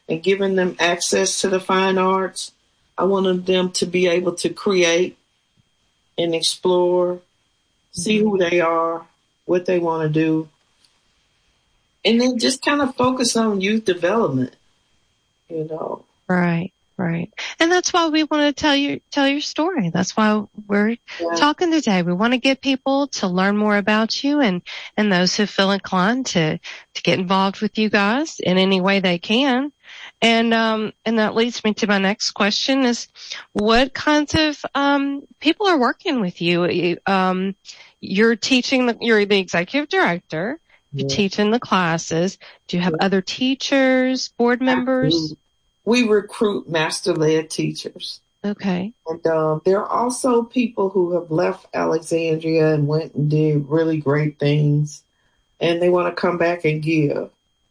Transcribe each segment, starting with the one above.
and giving them access to the fine arts. I wanted them to be able to create and explore, see who they are, what they want to do, and then just kind of focus on youth development, you know. Right. Right. And that's why we want to tell your story. That's why we're talking today. We want to get people to learn more about you and those who feel inclined to get involved with you guys in any way they can. And that leads me to my next question is what kinds of, people are working with you? You're you're the executive director. You're teaching the classes. Do you have other teachers, board members? We recruit master-led teachers. Okay. And there are also people who have left Alexandria and went and did really great things, and they want to come back and give.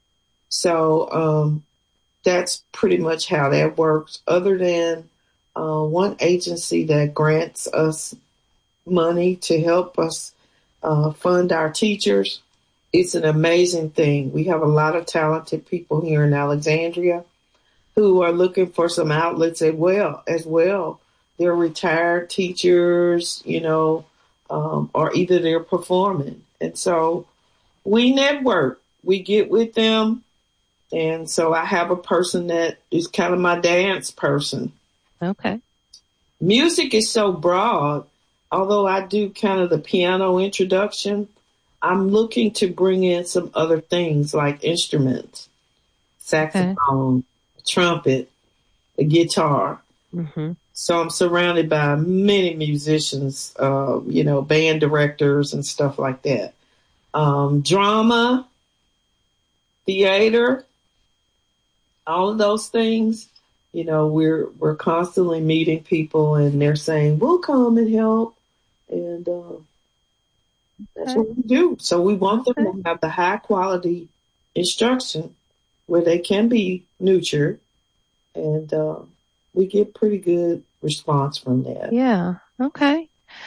So that's pretty much how that works, other than one agency that grants us money to help us fund our teachers. It's an amazing thing. We have a lot of talented people here in Alexandria who are looking for some outlets as well. They're retired teachers, you know, or either they're performing. And so we network, we get with them. And so I have a person that is kind of my dance person. Okay. Music is so broad. Although I do kind of the piano introduction, I'm looking to bring in some other things like instruments, saxophone, trumpet, a guitar. Mm-hmm. So I'm surrounded by many musicians, you know, band directors and stuff like that. Drama, theater, all of those things. You know, we're constantly meeting people, and they're saying we'll come and help, and that's what we do. So we want them to have the high quality instruction where they can be nurtured, and we get pretty good response from that. Yeah. Okay.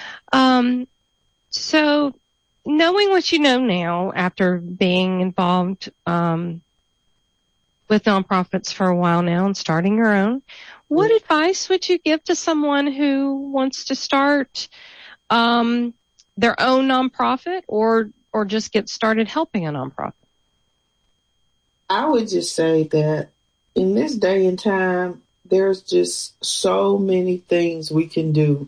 So knowing what you know now after being involved with nonprofits for a while now and starting your own, what advice would you give to someone who wants to start their own nonprofit or just get started helping a nonprofit? I would just say that in this day and time, there's just so many things we can do.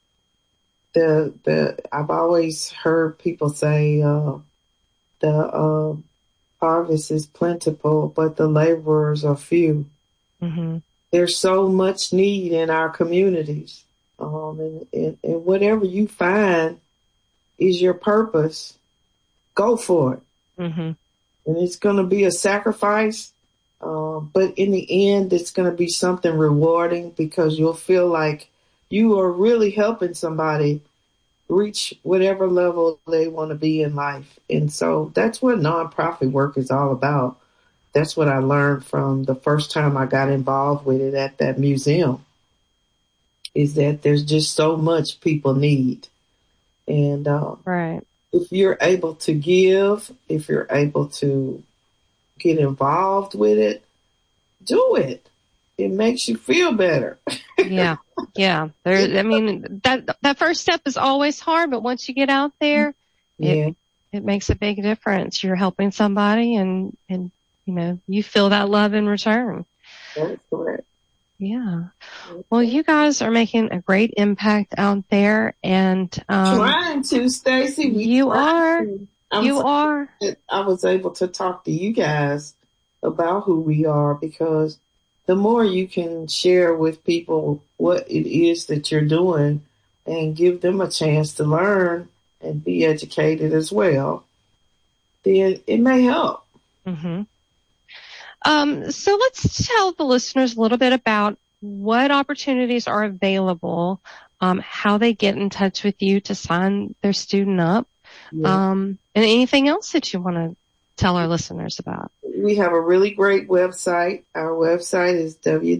I've always heard people say the harvest is plentiful, but the laborers are few. Mm-hmm. There's so much need in our communities, and whatever you find is your purpose, go for it. Mm-hmm. And it's going to be a sacrifice, but in the end, it's going to be something rewarding because you'll feel like you are really helping somebody reach whatever level they want to be in life. And so that's what nonprofit work is all about. That's what I learned from the first time I got involved with it at that museum, is that there's just so much people need. And right. If you're able to give, if you're able to get involved with it, do it. It makes you feel better. Yeah. Yeah. I mean, that first step is always hard, but once you get out there, it makes a big difference. You're helping somebody and, you know, you feel that love in return. That's correct. Yeah. Well, you guys are making a great impact out there, and trying to, Stacy. You are. I was able to talk to you guys about who we are, because the more you can share with people what it is that you're doing and give them a chance to learn and be educated as well, then it may help. Mm-hmm. So let's tell the listeners a little bit about what opportunities are available, how they get in touch with you to sign their student up, and anything else that you want to tell our listeners about. We have a really great website. Our website is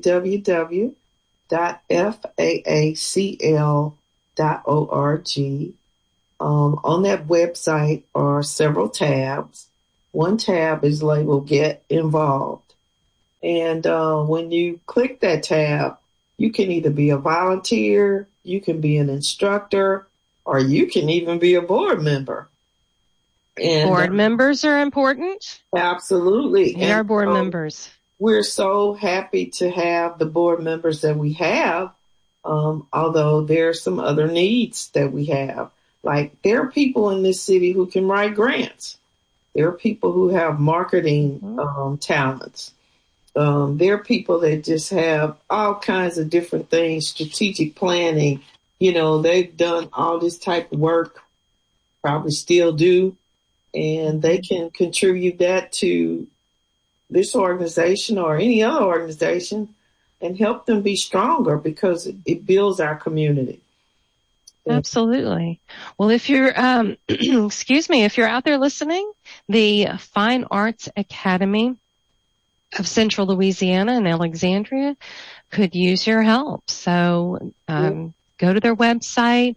www.faacl.org. On that website are several tabs. One tab is labeled Get Involved. And when you click that tab, you can either be a volunteer, you can be an instructor, or you can even be a board member. And board members are important. Absolutely. And our board members. We're so happy to have the board members that we have, although there are some other needs that we have. Like, there are people in this city who can write grants. There are people who have marketing talents. There are people that just have all kinds of different things, strategic planning. You know, they've done all this type of work, probably still do, and they can contribute that to this organization or any other organization and help them be stronger because it builds our community. Absolutely. Well, if you're, if you're out there listening, the Fine Arts Academy of Central Louisiana in Alexandria could use your help. So, go to their website,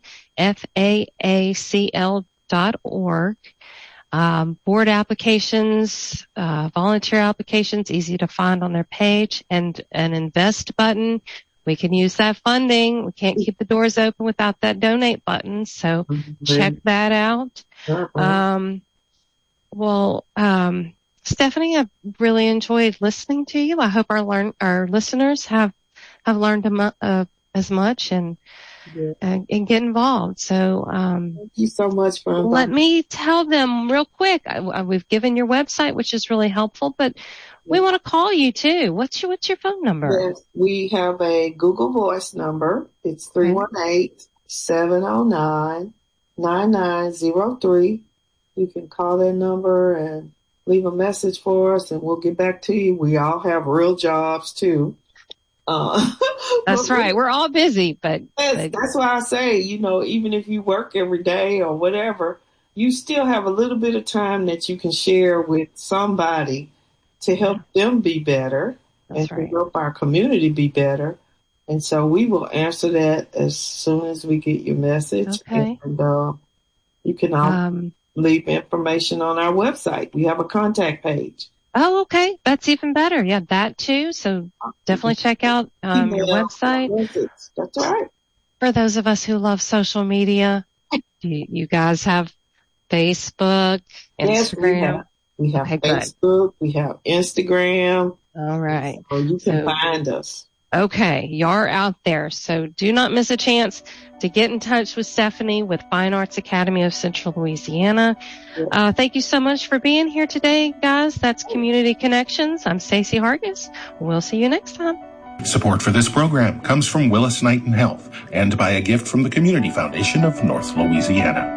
faacl.org. Board applications, volunteer applications, easy to find on their page, and an invest button. We can use that funding. We can't keep the doors open without that donate button. So check that out. Stephanie, I've really enjoyed listening to you. I hope our listeners have learned as much and get involved. So, thank you so much for inviting. Let me tell them real quick. We've given your website, which is really helpful, but we want to call you too. What's your phone number? Yes, we have a Google Voice number. It's 318-709-9903. You can call that number and leave a message for us and we'll get back to you. We all have real jobs too. That's right. We're all busy, but that's why I say, even if you work every day or whatever, you still have a little bit of time that you can share with somebody to help them be better to help our community be better. And so we will answer that as soon as we get your message. Okay. And you can all leave information on our website. We have a contact page. Oh, okay. That's even better. Yeah, that too. So definitely check out your website. That's right. For those of us who love social media, you guys have Facebook, Instagram. Yes, we have Facebook. We have Instagram. All right. So you can find us. Okay, you're out there, so do not miss a chance to get in touch with Stephanie with Fine Arts Academy of Central Louisiana. Thank you so much for being here today, guys. That's Community Connections. I'm Stacey Hargis. We'll see you next time. Support for this program comes from Willis Knighton Health and by a gift from the Community Foundation of North Louisiana.